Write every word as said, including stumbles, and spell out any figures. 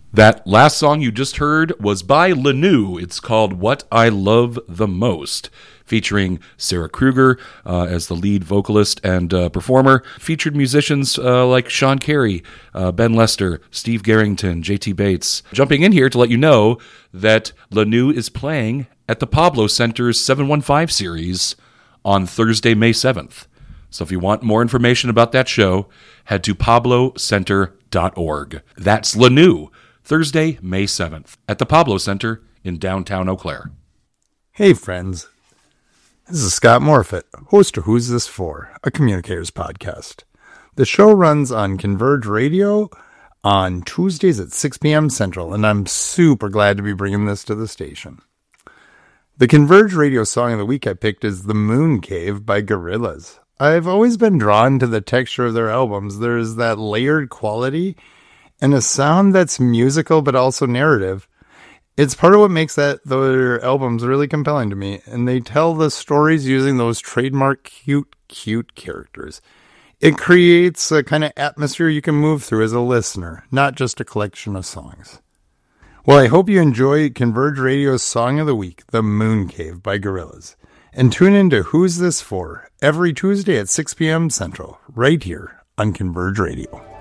That last song you just heard was by Lanou. It's called What I Love the Most, featuring Sarah Kruger uh, as the lead vocalist and uh, performer. Featured musicians uh, like Sean Carey, uh, Ben Lester, Steve Garrington, J T Bates. Jumping in here to let you know that Lanou is playing at the Pablo Center's seven one five series on Thursday, May seventh. So if you want more information about that show, head to pablo center dot org. That's Lanou, Thursday, May seventh, at the Pablo Center in downtown Eau Claire. Hey, friends. This is Scott Morfitt, host of Who's This For?, a communicators podcast. The show runs on Converge Radio on Tuesdays at six p.m. Central, and I'm super glad to be bringing this to the station. The Converge Radio song of the week I picked is The Moon Cave by Gorillaz. I've always been drawn to the texture of their albums. There's that layered quality and a sound that's musical but also narrative. It's part of what makes that their albums really compelling to me, and they tell the stories using those trademark cute, cute characters. It creates a kind of atmosphere you can move through as a listener, not just a collection of songs. Well, I hope you enjoy Converge Radio's Song of the Week, The Moon Cave by Gorillaz. And tune in to Who's This For? Every Tuesday at six p.m. Central, right here on Converge Radio.